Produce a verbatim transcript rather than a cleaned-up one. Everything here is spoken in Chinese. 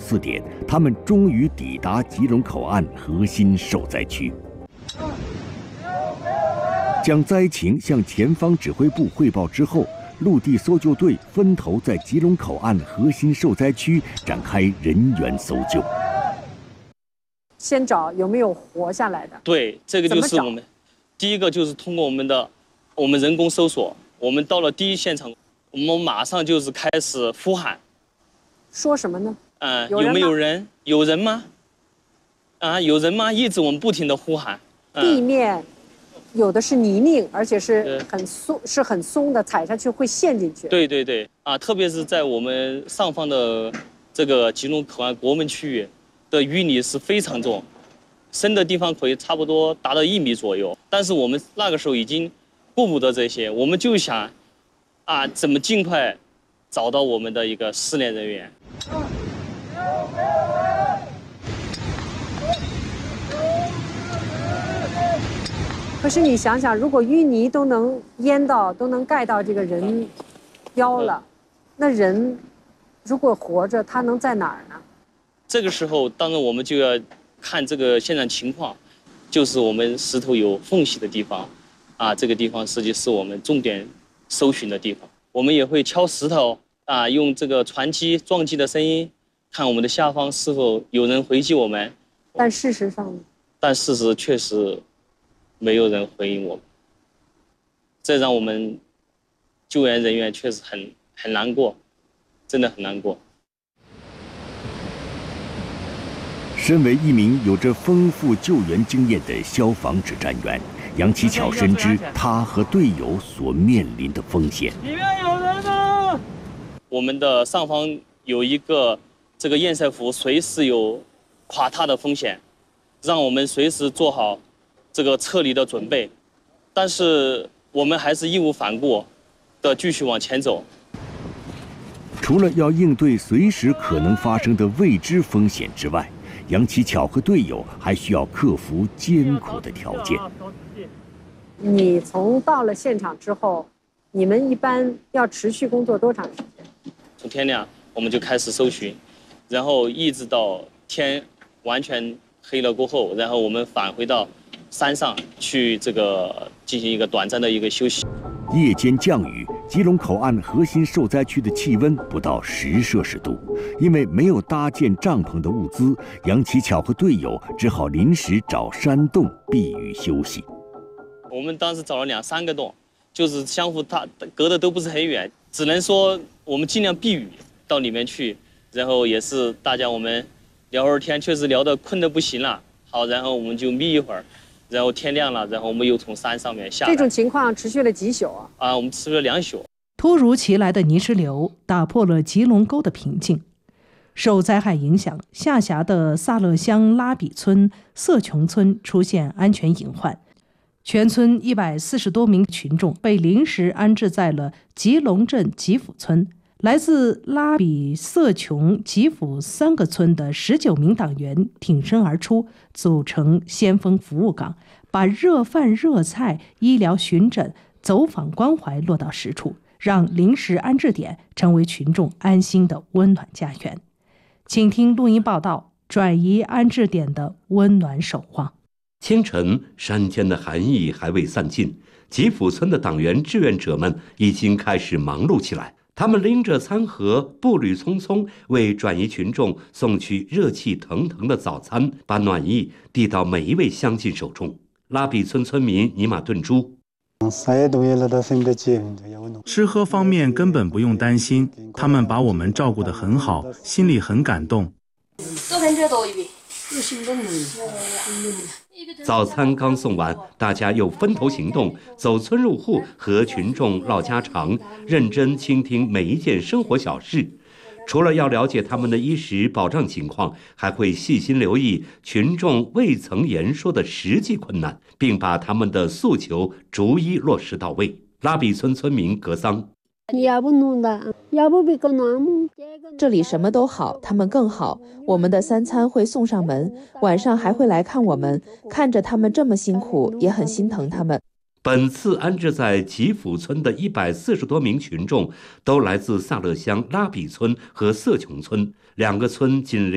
四点，他们终于抵达吉隆口岸核心受灾区。将灾情向前方指挥部汇报之后，陆地搜救队分头在吉隆口岸核心受灾区展开人员搜救。 先找有没有活下来的。 对，这个就是我们第一个，就是通过我们的我们人工搜索。我们到了第一现场，我们马上就是开始呼喊。 说什么呢？ 嗯、呃，有没有人？有人吗？啊，有人吗？一直我们不停的呼喊。 嗯、地面有的是泥泞，而且是很松，是很松的，踩下去会陷进去。 对对对，啊，特别是在我们上方的这个吉隆口岸国门区域的淤泥是非常重，深的地方可以差不多达到一米左右。但是我们那个时候已经顾不得这些，我们就想，啊，怎么尽快找到我们的一个失联人员。 可是你想想，如果淤泥都能淹到，都能盖到这个人腰了，那人如果活着，他能在哪儿呢？ 这个时候，当然我们就要看这个现场情况，就是我们石头有缝隙的地方，啊，这个地方实际是我们重点搜寻的地方。我们也会敲石头，啊，用这个船击撞击的声音，看我们的下方是否有人回击我们。 但事实上呢？ 但事实确实没有人回应我们，这让我们救援人员确实很很难过，真的很难过。 身为一名有着丰富救援经验的消防指战员，杨启巧深知他和队友所面临的风险。 里面有人吗？我们的上方有一个这个堰塞湖，随时有垮塌的风险，让我们随时做好这个撤离的准备。但是我们还是义无反顾的继续往前走。 除了要应对随时可能发生的未知风险之外，杨启巧和队友还需要克服艰苦的条件。 你从到了现场之后，你们一般要持续工作多长时间？ 从天亮我们就开始搜寻，然后一直到天完全黑了过后，然后我们返回到山上去这个进行一个短暂的一个休息。 夜间降雨，吉隆口岸核心受灾区的气温不到十摄氏度。因为没有搭建帐篷的物资，杨启巧和队友只好临时找山洞避雨休息。 我们当时找了两三个洞，就是相互它隔得都不是很远，只能说我们尽量避雨到里面去。然后也是大家我们聊会儿天，确实聊得困得不行了。好，然后我们就眯一会儿。然后天亮了，然后我们又从山上面下来。 这种情况持续了几宿啊？ 啊，我们持续了两宿。 突如其来的泥石流打破了吉隆沟的平静。受灾害影响，下辖的萨勒乡拉比村、色琼村出现安全隐患，全村一百四十多名群众被临时安置在了吉隆镇吉府村。来自拉比、色琼、吉府三个村的十九名党员挺身而出，组成先锋服务岗，把热饭、热菜、医疗巡诊、走访关怀落到实处，让临时安置点成为群众安心的温暖家园。请听录音报道：转移安置点的温暖守望。 清晨，山间的寒意还未散尽，吉府村的党员志愿者们已经开始忙碌起来。他们拎着餐盒，步履匆匆，为转移群众送去热气腾腾的早餐，把暖意递到每一位乡亲手中。拉比村村民尼玛顿珠， 吃喝方面根本不用担心，他们把我们照顾得很好，心里很感动。 早餐刚送完，大家又分头行动，走村入户，和群众唠家常，认真倾听每一件生活小事。除了要了解他们的衣食保障情况，还会细心留意群众未曾言说的实际困难，并把他们的诉求逐一落实到位。拉比村村民格桑， 这里什么都好，他们更好。我们的三餐会送上门，晚上还会来看我们，看着他们这么辛苦，也很心疼他们。 本次安置在吉府村的一百四十多名群众，都来自萨勒乡拉比村和色琼村两个村紧邻